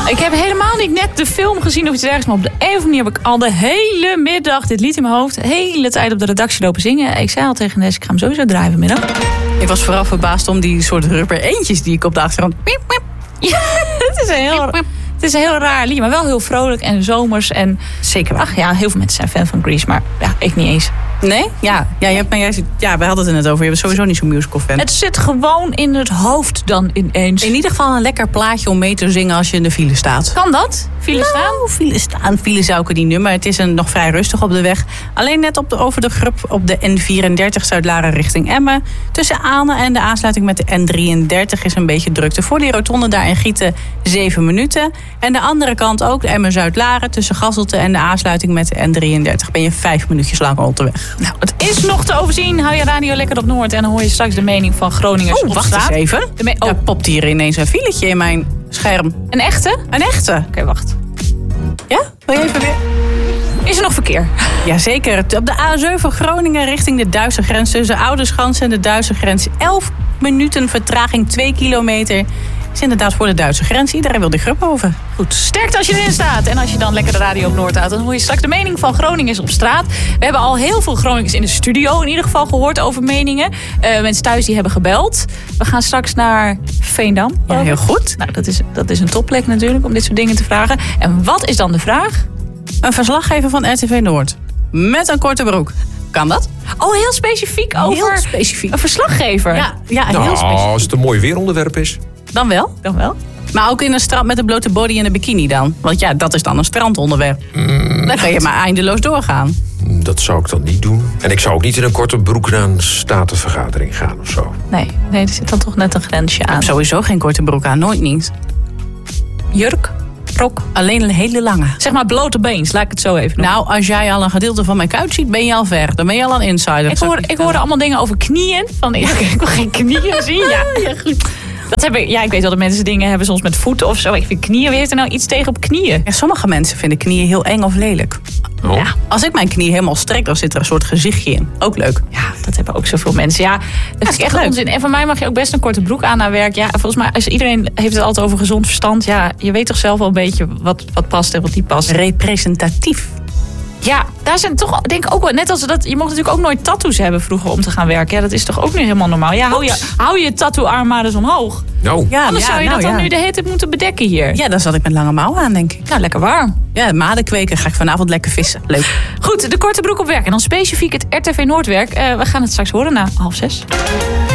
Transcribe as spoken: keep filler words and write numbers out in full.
Ik heb helemaal niet net de film gezien of iets dergelijks. Maar op de een of andere manier heb ik al de hele middag dit lied in mijn hoofd. De hele tijd op de redactie lopen zingen. Ik zei al tegen Nes, ik ga hem sowieso draaien vanmiddag. Ik was vooral verbaasd om die soort rubber eentjes die ik op de achtergrond... Ja, het is een heel... Het is een heel raar lied, maar wel heel vrolijk en zomers. En, Zeker waar. Ach ja, heel veel mensen zijn fan van Grease, maar ja, ik niet eens. Nee? Ja, ja, je hebt, maar jij, ja we hadden het er net over. Je bent sowieso niet zo'n musical fan. Het zit gewoon in het hoofd dan ineens. In ieder geval een lekker plaatje om mee te zingen als je in de file staat. Kan dat? File nou, staan? File staan. File zou ik het niet nummer. Het is een, nog vrij rustig op de weg. Alleen net op de, over de grup op de N vierendertig Zuid-Laren richting Emmen. Tussen Ane en de aansluiting met de N drieëndertig is een beetje drukte. Voor die rotonde daar in Gieten zeven minuten. En de andere kant ook, de Emmen-Zuid-Laren. Tussen Gasselte en de aansluiting met de N drieëndertig. Ben je vijf minuutjes lang op de weg. Nou, het is nog te overzien. Hou je radio lekker op Noord. En dan hoor je straks de mening van Groningers Oh, op wacht straat. eens even. De me- oh. Er popt hier ineens een filetje in mijn scherm. Een echte? Een echte. Oké, okay, wacht. Ja? Wil je even weer? Is er nog verkeer? Jazeker. Op de A zeven Groningen richting de Duitse grens. Tussen Oudeschans en de Duitse grens. elf minuten vertraging, twee kilometer. Is inderdaad voor de Duitse grens. Iedereen wil de grup over. Goed, sterkte als je erin staat. En als je dan lekker de radio op Noord houdt, dan hoor je straks de mening van Groningers op straat. We hebben al heel veel Groningers in de studio in ieder geval gehoord over meningen. Uh, mensen thuis die hebben gebeld. We gaan straks naar Veendam. Ja, heel goed. Nou, dat is, dat is een topplek natuurlijk om dit soort dingen te vragen. En wat is dan de vraag? Een verslaggever van R T V Noord. Met een korte broek. Kan dat? Oh, heel specifiek over heel specifiek. Een verslaggever? Ja, ja nou, heel specifiek. als het een mooi weeronderwerp is. Dan wel. Dan wel. Maar ook in een strand met een blote body en een bikini dan. Want ja, dat is dan een strandonderwerp. Mm, dan kan je maar eindeloos doorgaan. Dat zou ik dan niet doen. En ik zou ook niet in een korte broek naar een statenvergadering gaan of zo. Nee, nee, er zit dan toch net een grensje aan. Ik heb sowieso geen korte broek aan, nooit niet. Jurk? Rok? Alleen een hele lange. Zeg maar blote beens, laat ik het zo even noemen. Nou, als jij al een gedeelte van mijn kuit ziet, ben je al ver. Dan ben je al een insider. Ik, hoor, ik hoorde allemaal dingen over knieën. Van, ik, ik wil geen knieën zien. Ja, ja goed. Dat heb ik, ja, ik weet wel dat mensen dingen hebben soms met voeten of zo. Ik vind knieën, wie heeft er nou iets tegen op knieën? Ja, sommige mensen vinden knieën heel eng of lelijk. Oh. Ja, als ik mijn knie helemaal strek, dan zit er een soort gezichtje in. Ook leuk. Ja, dat hebben ook zoveel mensen. Ja, dat is echt leuk. Onzin. En voor mij mag je ook best een korte broek aan naar werk. Ja, volgens mij, als iedereen heeft het altijd over gezond verstand. Ja, je weet toch zelf wel een beetje wat, wat past en wat niet past. Representatief. Ja, daar zijn toch, denk ik ook wel, net als dat, je mocht natuurlijk ook nooit tattoos hebben vroeger om te gaan werken. Ja, dat is toch ook nu helemaal normaal. Ja, hou je, hou je tattoo-arm maar eens omhoog. Nou. Ja, Anders ja, zou je nou, dat dan ja. nu de hele tijd moeten bedekken hier. Ja, dan zat ik met lange mouwen aan, denk ik. Nou, lekker warm. Ja, maden kweken ga ik vanavond lekker vissen. Leuk. Goed, de korte broek op werk. En dan specifiek het R T V Noordwerk. Uh, we gaan het straks horen na half zes.